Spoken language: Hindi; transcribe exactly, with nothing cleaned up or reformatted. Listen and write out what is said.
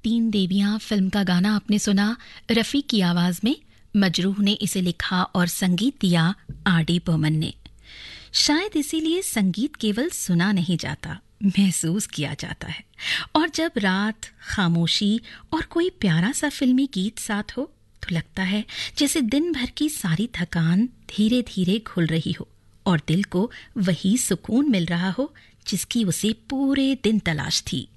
तीन देवियां फिल्म का गाना आपने सुना रफ़ी की आवाज में। मजरूह ने इसे लिखा और संगीत दिया आर डी बर्मन ने। शायद इसीलिए संगीत केवल सुना नहीं जाता, महसूस किया जाता है। और जब रात, खामोशी और कोई प्यारा सा फिल्मी गीत साथ हो तो लगता है जैसे दिन भर की सारी थकान धीरे धीरे घुल रही हो और दिल को वही सुकून मिल रहा हो जिसकी उसे पूरे दिन तलाश थी।